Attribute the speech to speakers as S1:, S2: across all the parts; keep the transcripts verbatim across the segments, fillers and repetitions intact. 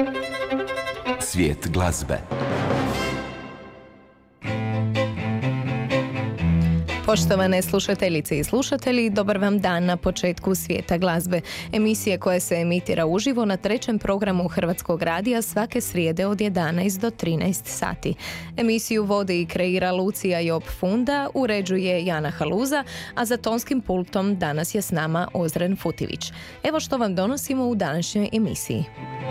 S1: Svijet glazbe.
S2: Poštovane slušateljice i slušatelji, dobar vam dan na početku Svijeta glazbe, emisije koja se emitira uživo na trećem programu Hrvatskog radija svake srijede od jedanaest do trinaest sati. Emisiju vodi i kreira Lucija Job Funda, uređuje Jana Haluza, a za tonskim pultom danas je s nama Ozren Futivić. Evo što vam donosimo u današnjoj emisiji.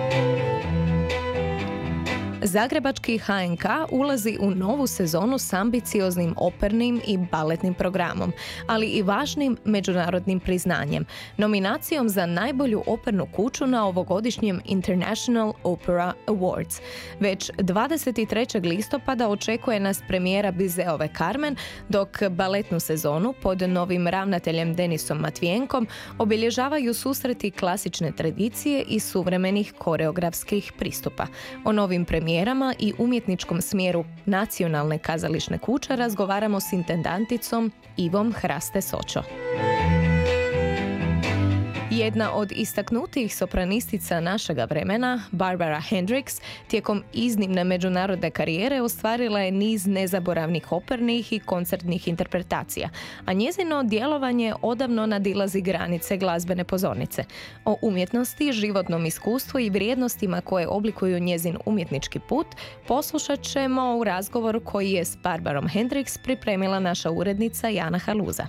S2: Zagrebački H N K ulazi u novu sezonu s ambicioznim opernim i baletnim programom, ali i važnim međunarodnim priznanjem, nominacijom za najbolju opernu kuću na ovogodišnjem International Opera Awards. Već dvadeset trećeg listopada očekuje nas premijera Bizeove Carmen, dok baletnu sezonu pod novim ravnateljem Denisom Matvijenkom obilježavaju susreti klasične tradicije i suvremenih koreografskih pristupa. O novim premijerama i umjetničkom smjeru nacionalne kazališne kuće razgovaramo s intendanticom Ivom Hraste Sočo. Jedna od istaknutijih sopranistica našega vremena, Barbara Hendricks, tijekom iznimne međunarodne karijere ostvarila je niz nezaboravnih opernih i koncertnih interpretacija, a njezino djelovanje odavno nadilazi granice glazbene pozornice. O umjetnosti, životnom iskustvu i vrijednostima koje oblikuju njezin umjetnički put poslušat ćemo u razgovor koji je s Barbarom Hendricks pripremila naša urednica Jana Haluza.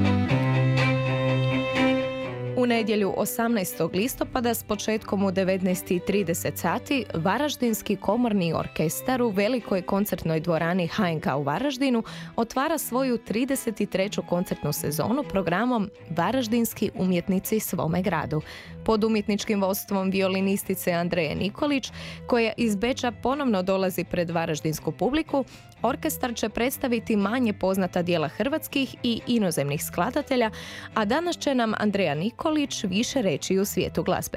S2: U nedjelju osamnaestog listopada s početkom u devetnaest i trideset sati Varaždinski komorni orkestar u velikoj koncertnoj dvorani H N K u Varaždinu otvara svoju trideset treću koncertnu sezonu programom Varaždinski umjetnici svome gradu. Pod umjetničkim vodstvom violinistice Andreje Nikolić, koja iz Beča ponovno dolazi pred varaždinsku publiku, orkestar će predstaviti manje poznata djela hrvatskih i inozemnih skladatelja, a danas će nam Andreja Nikolić više reći u svijetu glazbe.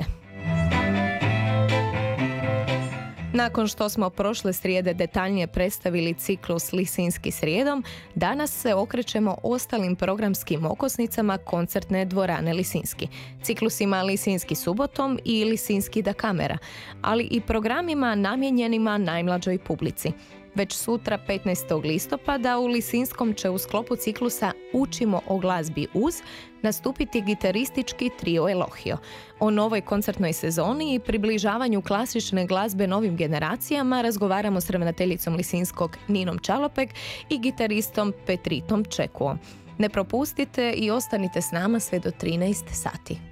S2: Nakon što smo prošle srijede detaljnije predstavili ciklus Lisinski srijedom, danas se okrećemo ostalim programskim okosnicama koncertne dvorane Lisinski, ciklusima Lisinski subotom i Lisinski da kamera, ali i programima namijenjenima najmlađoj publici. Već sutra petnaestog listopada u Lisinskom će u sklopu ciklusa Učimo o glazbi uz nastupiti gitaristički trio Elohio. O novoj koncertnoj sezoni i približavanju klasične glazbe novim generacijama razgovaramo s ravnateljicom Lisinskog Ninom Čalopek i gitaristom Petritom Čekuom. Ne propustite i ostanite s nama sve do trinaest sati.